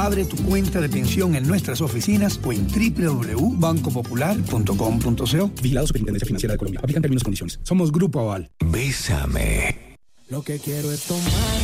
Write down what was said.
Abre tu cuenta de pensión en nuestras oficinas o en www.bancopopular.com.co. Vigilado Superintendencia Financiera de Colombia. Aplican términos y condiciones. Somos Grupo Aval. Bésame. Lo que quiero es tomar